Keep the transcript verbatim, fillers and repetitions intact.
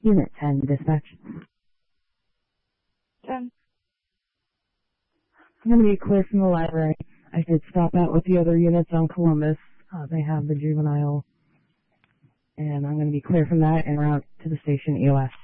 Unit ten, dispatch. ten. I'm going to be clear from the library. I should stop out with the other units on Columbus. Uh, they have the juvenile. And I'm going to be clear from that and route to the station E O S.